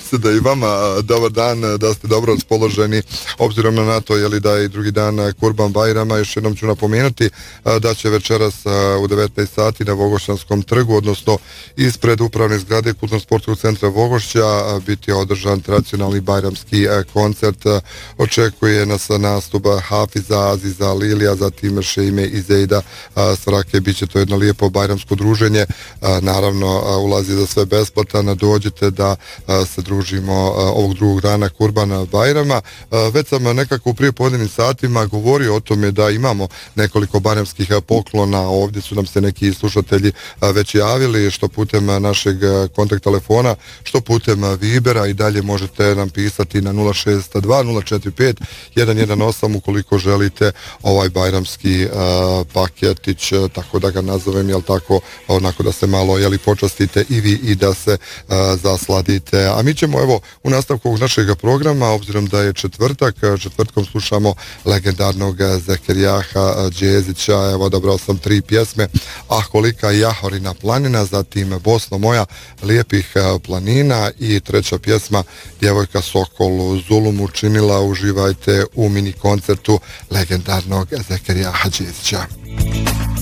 se da i vama dobar dan, da ste dobro raspoloženi, obzirom na to da je i drugi dan Kurban Bajrama. Još jednom ću napomenuti da će večeras u 19 sati na Vogošćanskom trgu, odnosno ispred upravne zgrade Kulturno-sportskog centra Vogošća, biti održan tradicionalni bajramski koncert. Očekuje nas nastup Hafiza, Aziza, Lilija, zatim Šeime i Zejda Svrake. Biće to jedno lijepo bajramsko druženje. Naravno, ulazi za sve besplatan. Dođite da se družimo ovog drugog dana Kurbana Bajrama. Već sam nekako u prijepodnevnim satima govorio o tome da imamo nekoliko bajramskih poklona. Ovdje su nam se neki slušatelji već javili, što putem našeg kontakt telefona, što putem Vibera, i dalje možete nam pisati na 062 045 118 ukoliko želite ovaj bajramski paketić, tako da ga nazovem, jel tako, onako da se malo počastite i vi i da se zasladite. A mi ćemo evo u nastavku ovog našeg programa, obzirom da je četvrtkom slušamo legendarnog Zekerijaha Đezića. Evo, odabrao sam 3 pjesme: Ah kolika Jahorina planina, zatim Bosno moja lijepih planina i 3. pjesma Djevojka Sokol Zulum učinila. Uživajte u mini koncertu legendarnog Zekerijaha Đezića.